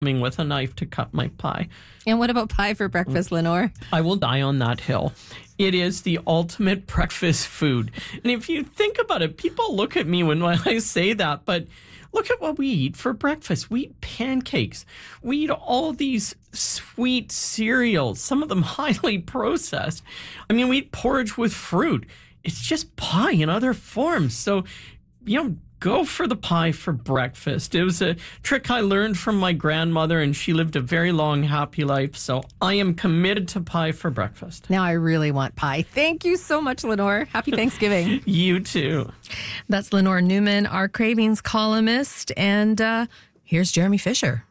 with a knife to cut my pie. And what about pie for breakfast, Lenore? I will die on that hill. It is the ultimate breakfast food. And if you think about it, people look at me when I say that, but look at what we eat for breakfast. We eat pancakes. We eat all these sweet cereals, some of them highly processed. I mean, we eat porridge with fruit. It's just pie in other forms. So, go for the pie for breakfast. It was a trick I learned from my grandmother, and she lived a very long, happy life. So I am committed to pie for breakfast. Now I really want pie. Thank you so much, Lenore. Happy Thanksgiving. You too. That's Lenore Newman, our Cravings columnist. And here's Jeremy Fisher.